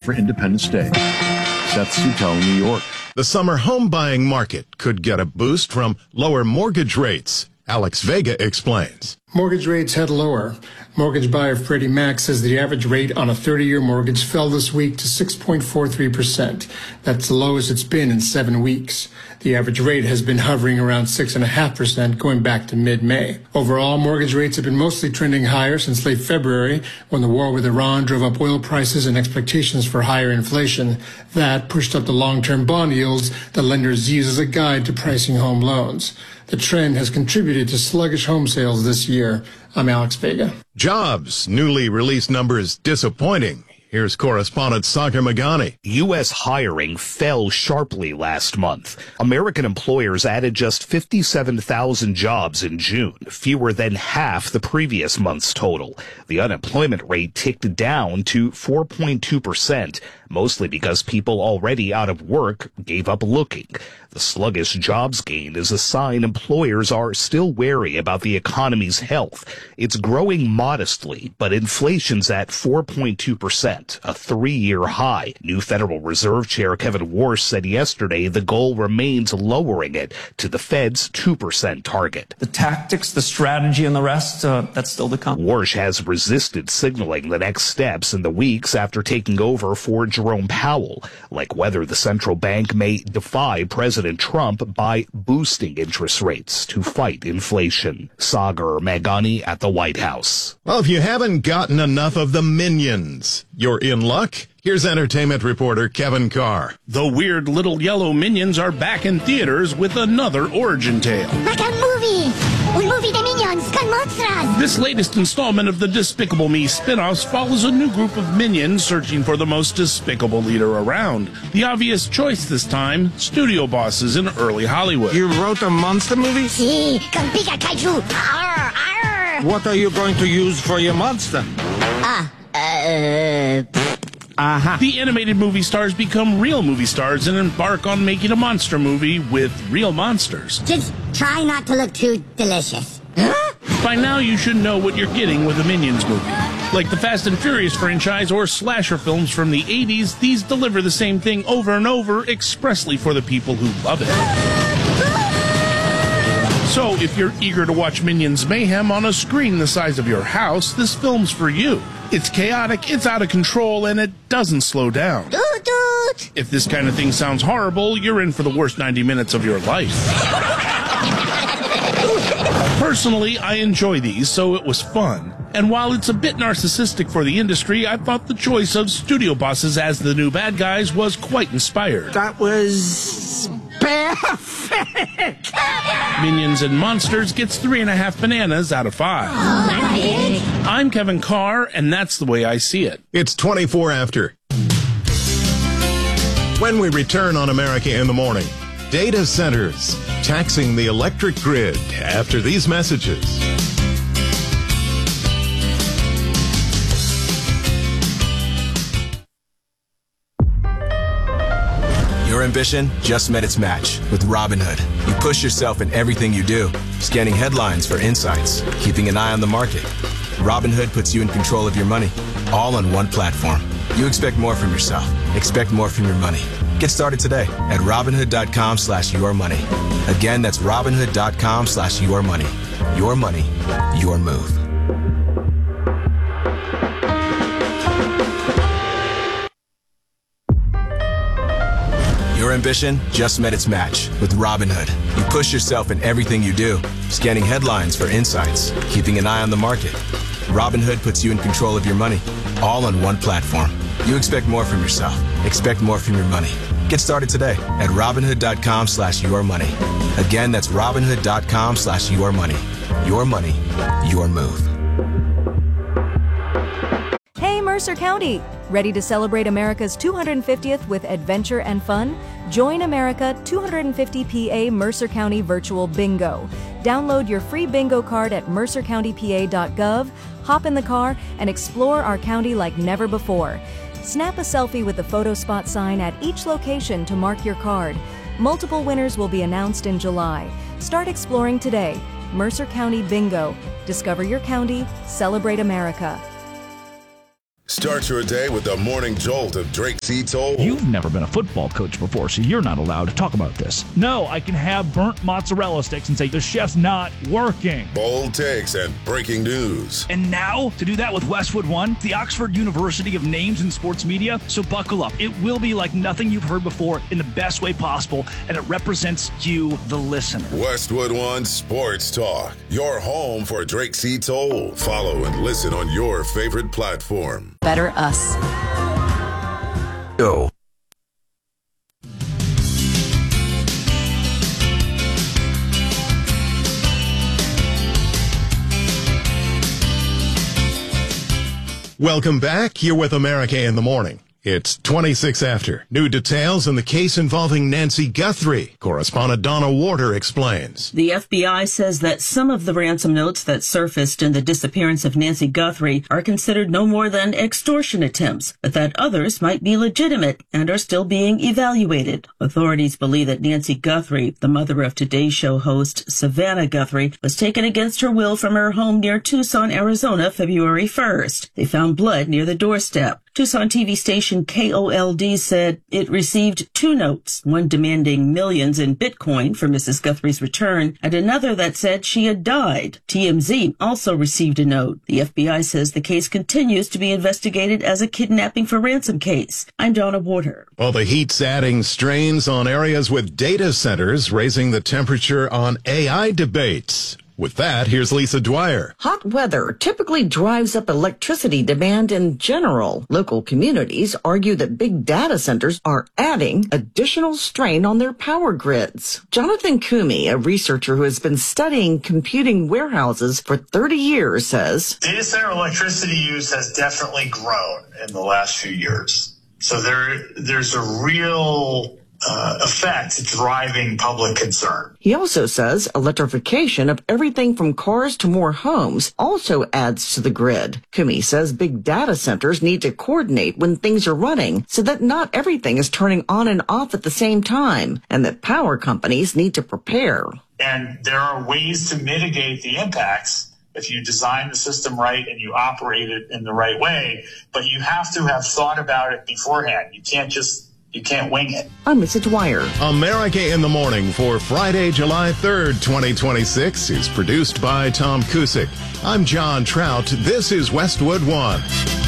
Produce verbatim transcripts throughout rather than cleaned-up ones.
for Independence Day. Seth Sutell, New York. The summer home buying market could get a boost from lower mortgage rates. Alex Vega explains. Mortgage rates head lower. Mortgage buyer Freddie Mac says the average rate on a thirty-year mortgage fell this week to six point four three percent. That's the lowest it's been in seven weeks. The average rate has been hovering around six point five percent going back to mid-May. Overall, mortgage rates have been mostly trending higher since late February, when the war with Iran drove up oil prices and expectations for higher inflation. That pushed up the long-term bond yields that lenders use as a guide to pricing home loans. The trend has contributed to sluggish home sales this year. I'm Alex Vega. Jobs. Newly released numbers disappointing. Here's correspondent Sagar Magani. U S hiring fell sharply last month. American employers added just fifty-seven thousand jobs in June, fewer than half the previous month's total. The unemployment rate ticked down to four point two percent, mostly because people already out of work gave up looking. The sluggish jobs gain is a sign employers are still wary about the economy's health. It's growing modestly, but inflation's at four point two percent, a three-year high. New Federal Reserve Chair Kevin Warsh said yesterday the goal remains lowering it to the Fed's two percent target. The tactics, the strategy, and the rest, uh, that's still to come. Warsh has resisted signaling the next steps in the weeks after taking over for Jerome Powell, like whether the central bank may defy President Trump by boosting interest rates to fight inflation. Sagar Magani at the White House. Well, if you haven't gotten enough of the Minions, you're in luck. Here's entertainment reporter Kevin Carr. The weird little yellow Minions are back in theaters with another origin tale. Like a movie! Un movie de Minions con monstras! This latest installment of the Despicable Me spin-offs follows a new group of Minions searching for the most despicable leader around. The obvious choice this time, studio bosses in early Hollywood. You wrote a monster movie? Si, con Pika Kaiju! Arr, arr. What are you going to use for your monster? Ah, uh... Uh-huh. The animated movie stars become real movie stars and embark on making a monster movie with real monsters. Just try not to look too delicious. By now, you should know what you're getting with a Minions movie. Like the Fast and Furious franchise or slasher films from the eighties, these deliver the same thing over and over expressly for the people who love it. So, if you're eager to watch Minions mayhem on a screen the size of your house, this film's for you. It's chaotic, it's out of control, and it doesn't slow down. Doot doot! If this kind of thing sounds horrible, you're in for the worst ninety minutes of your life. Personally, I enjoy these, so it was fun. And while it's a bit narcissistic for the industry, I thought the choice of studio bosses as the new bad guys was quite inspired. That was perfect! Minions and Monsters gets three and a half bananas out of five. I'm Kevin Carr, and that's the way I see it. It's twenty-four after. When we return on America in the Morning, data centers taxing the electric grid after these messages. Your ambition just met its match with Robinhood. You push yourself in everything you do, scanning headlines for insights, keeping an eye on the market. Robinhood puts you in control of your money, all on one platform. You expect more from yourself. Expect more from your money. Get started today at Robinhood.com slash your money. Again, that's Robinhood.com slash your money. Your money, your move. Your ambition just met its match with Robinhood. You push yourself in everything you do, scanning headlines for insights, keeping an eye on the market. Robinhood puts you in control of your money, all on one platform. You expect more from yourself. Expect more from your money. Get started today at Robinhood.com slash your money. Again, that's Robinhood.com slash your money. Your money, your move. Hey, Mercer County! Ready to celebrate America's two hundred fiftieth with adventure and fun? Join America two hundred fifty P A Mercer County Virtual Bingo. Download your free bingo card at mercer county p a dot gov, hop in the car, and explore our county like never before. Snap a selfie with the photo spot sign at each location to mark your card. Multiple winners will be announced in July. Start exploring today. Mercer County Bingo. Discover your county. Celebrate America. Start your day with the morning jolt of Drake C. Toll. You've never been a football coach before, so you're not allowed to talk about this. No, I can have burnt mozzarella sticks and say the chef's not working. Bold takes and breaking news. And now, to do that with Westwood One, the Oxford University of names in sports media. So buckle up. It will be like nothing you've heard before in the best way possible, and it represents you, the listener. Westwood One Sports Talk, your home for Drake C. Toll. Follow and listen on your favorite platform. Better us. Go. Welcome back. You're with America in the Morning. It's twenty-six after. New details in the case involving Nancy Guthrie. Correspondent Donna Warder explains. The F B I says that some of the ransom notes that surfaced in the disappearance of Nancy Guthrie are considered no more than extortion attempts, but that others might be legitimate and are still being evaluated. Authorities believe that Nancy Guthrie, the mother of Today Show host Savannah Guthrie, was taken against her will from her home near Tucson, Arizona, February first. They found blood near the doorstep. Tucson T V station K O L D said it received two notes, one demanding millions in Bitcoin for Missus Guthrie's return, and another that said she had died. T M Z also received a note. The F B I says the case continues to be investigated as a kidnapping for ransom case. I'm Donna Warder. Well, the heat's adding strains on areas with data centers, raising the temperature on A I debates. With that, here's Lisa Dwyer. Hot weather typically drives up electricity demand in general. Local communities argue that big data centers are adding additional strain on their power grids. Jonathan Kumi, a researcher who has been studying computing warehouses for thirty years, says, data center electricity use has definitely grown in the last few years. So there, there's a real Uh, effect driving public concern. He also says electrification of everything from cars to more homes also adds to the grid. Kumi says big data centers need to coordinate when things are running so that not everything is turning on and off at the same time, and that power companies need to prepare. And there are ways to mitigate the impacts if you design the system right and you operate it in the right way, but you have to have thought about it beforehand. You can't just You can't wing it. I'm Lisa Dwyer. America in the Morning for Friday, July third, twenty twenty-six is produced by Tom Kusick. I'm John Trout. This is Westwood One.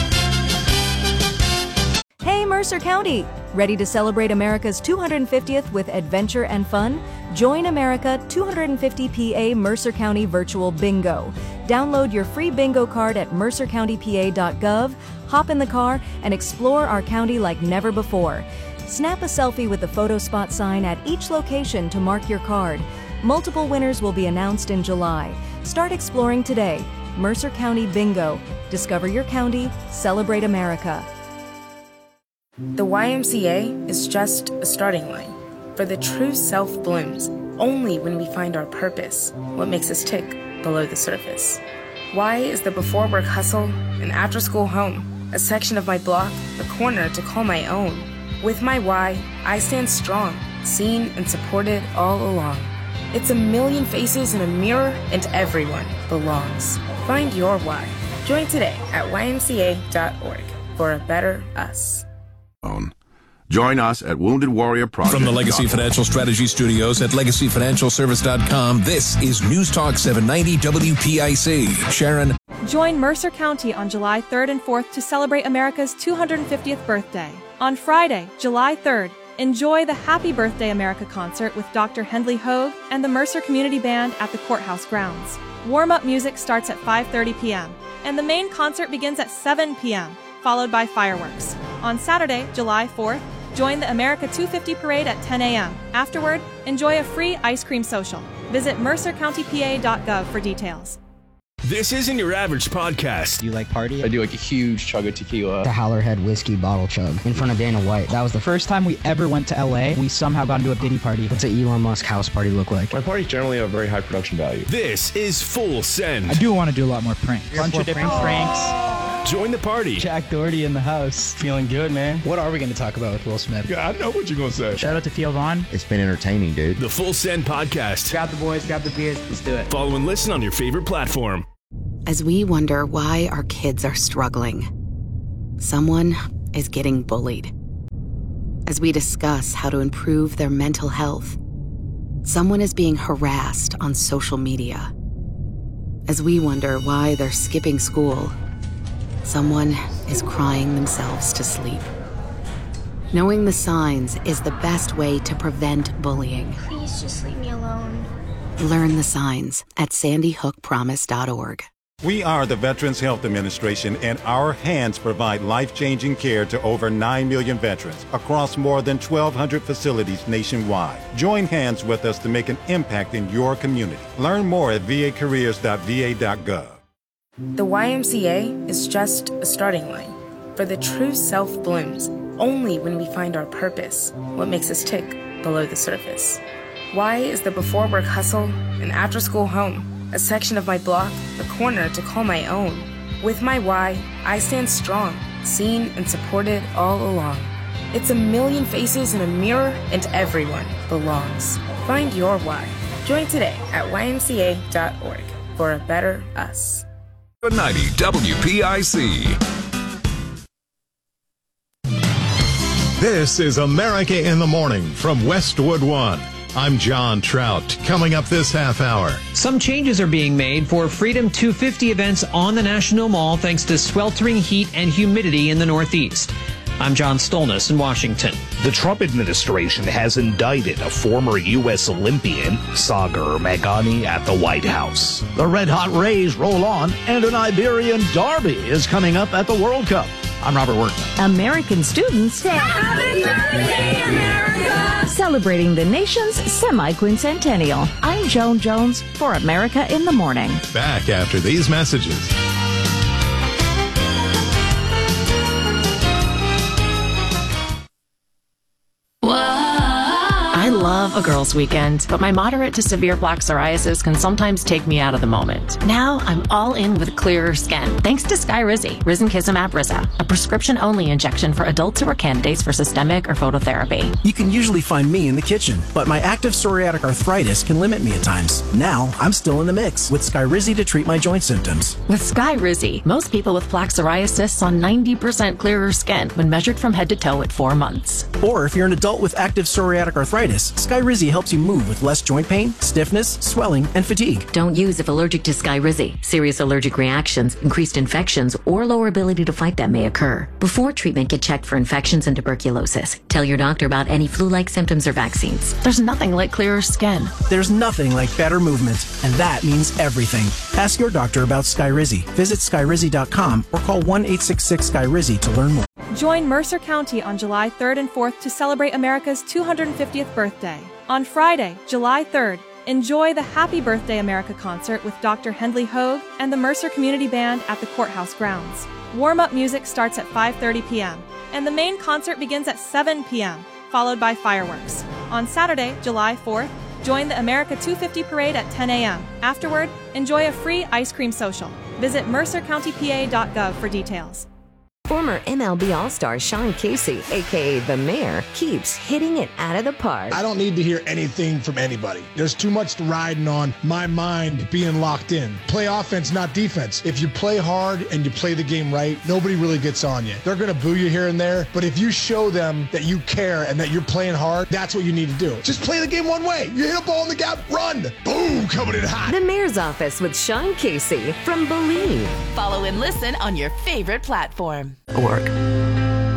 Hey, Mercer County! Ready to celebrate America's two hundred fiftieth with adventure and fun? Join America two hundred fifty P A Mercer County Virtual Bingo. Download your free bingo card at mercer county p a dot gov, hop in the car, and explore our county like never before. Snap a selfie with the photo spot sign at each location to mark your card. Multiple winners will be announced in July. Start exploring today. Mercer County Bingo. Discover your county. Celebrate America. The Y M C A is just a starting line. For the true self blooms only when we find our purpose, what makes us tick below the surface. Y is the before work hustle, an after school home, a section of my block, a corner to call my own. With my Y, I stand strong, seen and supported all along. It's a million faces in a mirror, and everyone belongs. Find your Y. Join today at y m c a dot org for a better us. Join us at Wounded Warrior Project. From the Legacy Financial Strategy Studios at legacy financial service dot com, this is News Talk seven ninety W P I C. Sharon. Join Mercer County on July third and fourth to celebrate America's two hundred fiftieth birthday. On Friday, July third, enjoy the Happy Birthday America concert with Doctor Hendley Hogue and the Mercer Community Band at the courthouse grounds. Warm-up music starts at five thirty p.m. and the main concert begins at seven p.m., followed by fireworks. On Saturday, July fourth, join the America two fifty parade at ten a.m. Afterward, enjoy a free ice cream social. Visit mercer county p a dot gov for details. This isn't your average podcast. Do you like party? I do like a huge chug of tequila. The Howlerhead whiskey bottle chug in front of Dana White. That was the first time we ever went to L A. We somehow got into a Diddy party. What's an Elon Musk house party look like? My parties generally have very high production value. This is Full Send. I do want to do a lot more pranks. A bunch of different pranks. Join the party. Jack Doherty in the house. Feeling good, man. What are we going to talk about with Will Smith? Yeah, I know what you're going to say. Shout out to Theo Vaughn. It's been entertaining, dude. The Full Send podcast. Grab the boys, grab the beers. Let's do it. Follow and listen on your favorite platform. As we wonder why our kids are struggling, Someone is getting bullied. As we discuss how to improve their mental health, someone is being harassed on social media. As we wonder why they're skipping school, someone is crying themselves to sleep. Knowing the signs is the best way to prevent bullying. Please just leave me alone. Learn the signs at sandy hook promise dot org. We are the Veterans Health Administration, and our hands provide life-changing care to over nine million veterans across more than twelve hundred facilities nationwide. Join hands with us to make an impact in your community. Learn more at v a careers dot v a dot gov. The Y M C A is just a starting line, for the true self blooms only when we find our purpose, what makes us tick below the surface. Y is the before work hustle, an after school home, a section of my block, a corner to call my own. With my Y, I stand strong, seen and supported all along. It's a million faces in a mirror, and everyone belongs. Find your Y. Join today at y m c a dot org for a better us. seven ninety W P I C. This is America in the Morning from Westwood One. I'm John Trout. Coming up this half hour. Some changes are being made for Freedom two fifty events on the National Mall thanks to sweltering heat and humidity in the Northeast. I'm John Stolnis in Washington. The Trump administration has indicted a former U S Olympian, Sagar Meghani, at the White House. The red-hot Rays roll on, and an Iberian derby is coming up at the World Cup. I'm Robert Workman. American students Happy Birthday, America! Celebrating the nation's semi-quincentennial. I'm Joan Jones for America in the Morning. Back after these messages. I love a girls' weekend, but my moderate to severe plaque psoriasis can sometimes take me out of the moment. Now I'm all in with clearer skin, thanks to Skyrizi, Risankizumab Riza, a prescription-only injection for adults who are candidates for systemic or phototherapy. You can usually find me in the kitchen, but my active psoriatic arthritis can limit me at times. Now I'm still in the mix with Skyrizi to treat my joint symptoms. With Skyrizi, most people with plaque psoriasis saw ninety percent clearer skin when measured from head to toe at four months. Or if you're an adult with active psoriatic arthritis, Skyrizi helps you move with less joint pain, stiffness, swelling, and fatigue. Don't use if allergic to Skyrizi. Serious allergic reactions, increased infections, or lower ability to fight them may occur. Before treatment, get checked for infections and tuberculosis. Tell your doctor about any flu-like symptoms or vaccines. There's nothing like clearer skin. There's nothing like better movement, and that means everything. Ask your doctor about Skyrizi. Visit skyrizi dot com or call one eight six six Skyrizi to learn more. Join Mercer County on July third and fourth to celebrate America's two hundred fiftieth birthday. On Friday, July third, enjoy the Happy Birthday America concert with Doctor Hendley Hogue and the Mercer Community Band at the courthouse grounds. Warm-up music starts at five thirty p.m., and the main concert begins at seven p.m., followed by fireworks. On Saturday, July fourth, join the America two fifty parade at ten a.m. Afterward, enjoy a free ice cream social. Visit mercer county p a dot gov for details. Former M L B All-Star Sean Casey, a k a. The Mayor, keeps hitting it out of the park. I don't need to hear anything from anybody. There's too much riding on my mind being locked in. Play offense, not defense. If you play hard and you play the game right, nobody really gets on you. They're going to boo you here and there, but if you show them that you care and that you're playing hard, that's what you need to do. Just play the game one way. You hit a ball in the gap, run. Boom, coming in hot. The Mayor's Office with Sean Casey from Believe. Follow and listen on your favorite platform. Org.